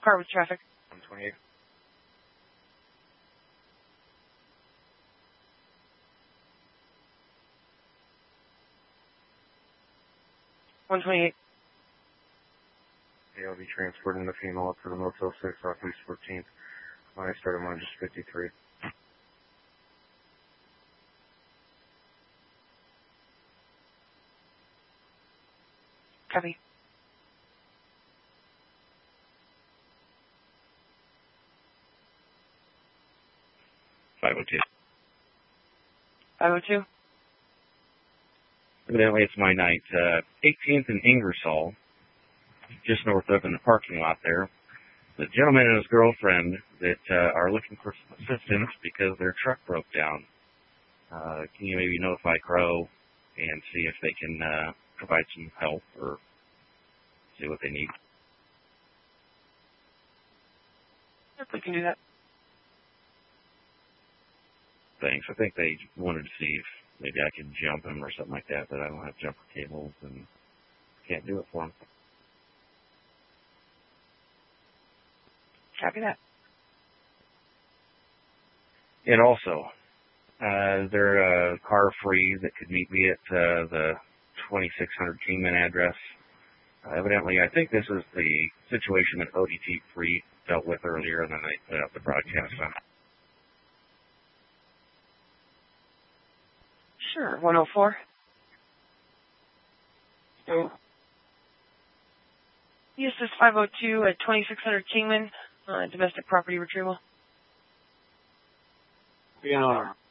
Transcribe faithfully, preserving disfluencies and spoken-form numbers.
Car with traffic. one twenty-eight. one twenty-eight. Yeah, I'll be transporting the female up to the Motel six off East fourteenth. When I started on just fifty-three. Copy. five oh two. five oh two. Evidently, it's my night. Uh, eighteenth and Ingersoll, just north of in the parking lot there. The gentleman and his girlfriend that uh, are looking for some assistance because their truck broke down. Uh, can you maybe notify Crow and see if they can uh, provide some help or see what they need? Yep, we can do that. Thanks. I think they wanted to see if maybe I could jump him or something like that, but I don't have jumper cables and can't do it for them. Copy that. And also, uh, is there a car free that could meet me at uh, the twenty-six hundred Kingman address? Uh, evidently, I think this is the situation that O D T Free dealt with earlier, and then I put out the broadcast on. Sure, one oh four. Oh. Yes, this is five oh two at twenty-six hundred Kingman, uh, domestic property retrieval. Be an honor.